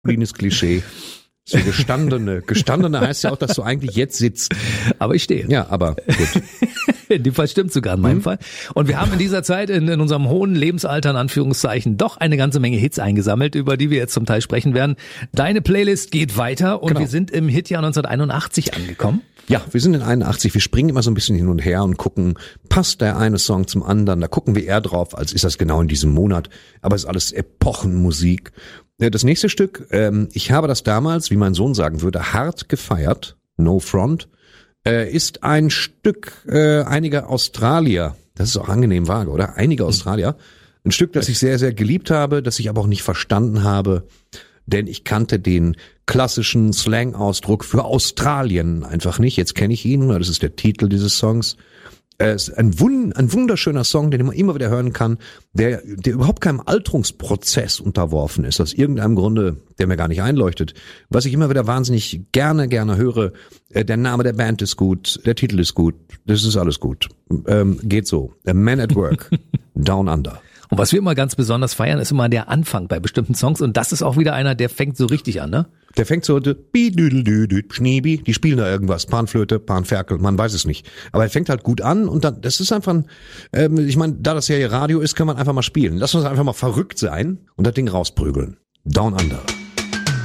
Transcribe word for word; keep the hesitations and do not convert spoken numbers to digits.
maskulines Klischee. So gestandene. Gestandene heißt ja auch, dass du eigentlich jetzt sitzt. Aber ich stehe. Ja, aber gut. In dem Fall stimmt sogar in meinem mhm. Fall. Und wir haben in dieser Zeit in, in unserem hohen Lebensalter in Anführungszeichen doch eine ganze Menge Hits eingesammelt, über die wir jetzt zum Teil sprechen werden. Deine Playlist geht weiter und genau. wir sind im Hitjahr neunzehnhunderteinundachtzig angekommen. Ja, wir sind in einundachtzig. Wir springen immer so ein bisschen hin und her und gucken, passt der eine Song zum anderen. Da gucken wir eher drauf, als ist das genau in diesem Monat. Aber es ist alles Epochenmusik. Das nächste Stück, ähm, ich habe das damals, wie mein Sohn sagen würde, hart gefeiert. No Front. Äh, ist ein Stück äh, einiger Australier. Das ist auch angenehm vage, oder? Einige Australier. Ein Stück, das ich sehr, sehr geliebt habe, das ich aber auch nicht verstanden habe. Denn ich kannte den klassischen Slang-Ausdruck für Australien einfach nicht. Jetzt kenne ich ihn, das ist der Titel dieses Songs. Es ist ein, wund- ein wunderschöner Song, den man immer wieder hören kann, der, der überhaupt keinem Alterungsprozess unterworfen ist, aus irgendeinem Grunde, der mir gar nicht einleuchtet. Was ich immer wieder wahnsinnig gerne, gerne höre, äh, der Name der Band ist gut, der Titel ist gut, das ist alles gut. Ähm, geht so. A Man at Work, Down Under. Und was wir immer ganz besonders feiern, ist immer der Anfang bei bestimmten Songs. Und das ist auch wieder einer, der fängt so richtig an, ne? Der fängt so, Schniebi, die spielen da irgendwas, Panflöte, Panferkel, man weiß es nicht. Aber er fängt halt gut an und dann, das ist einfach ein, ähm, ich meine, da das ja hier Radio ist, kann man einfach mal spielen. Lass uns einfach mal verrückt sein und das Ding rausprügeln. Down Under.